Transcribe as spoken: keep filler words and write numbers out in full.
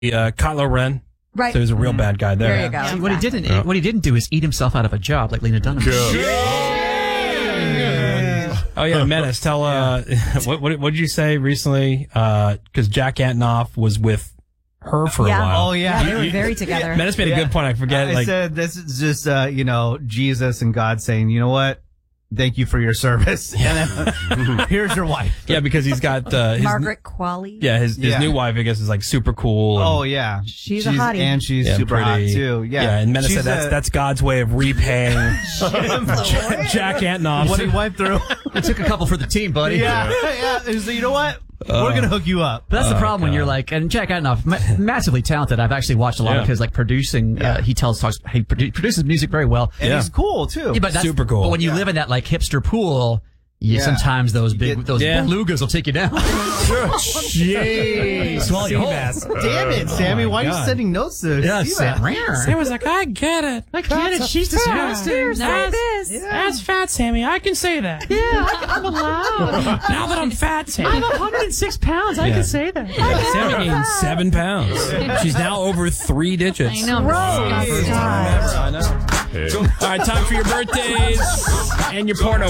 uh, Kylo Ren. Right. So he was a real bad guy there. There you go. See, what he didn't, yeah. what he didn't do is eat himself out of a job like Lena Dunham. Oh yeah, Menace. Tell uh, what what what did you say recently? Because uh, Jack Antonoff was with her for yeah. a while. Oh yeah, yeah they were very together. Menace made a yeah. good point. I forget. I like, said this is just uh, you know Jesus and God saying, you know what? Thank you for your service. Yeah. And then, here's your wife. Yeah, because he's got uh, his, Margaret Qualley. Yeah, his his yeah. new wife, I guess, is like super cool. And, oh yeah, she's, she's a hottie, and she's yeah, super pretty, hot too. Yeah, yeah. And Menace she's said that's a, that's God's way of repaying Jack Antonoff. what he went through. It took a couple for the team, buddy. Yeah, yeah. So you know what? Uh, We're gonna hook you up. But that's oh, the problem God. when you're like, and Jack Antonoff, ma massively talented. I've actually watched a lot yeah. of his like producing. Yeah. Uh, he tells talks. He produ produces music very well. And yeah. he's cool too. Yeah, but that's, super cool. But when you Yeah. live in that like hipster pool, you Yeah. sometimes those You big get- those Yeah. belugas will take you down. Jeez. Swallow your whole. Damn it, Sammy! Oh, my Why are you God. sending notes to Yeah, Steve-Ass? Sam. Sam was like, I get it. I get it. She's disgusting. Say this. That's fat, Sammy. I can say that. Yeah, I, I'm allowed. Now that I'm fat, Sammy. I'm one hundred six pounds. I Yeah. can say that. Yeah, Sammy gained seven pounds. She's now over three digits. I know. Gross. I know. All right, time for your birthdays and your porno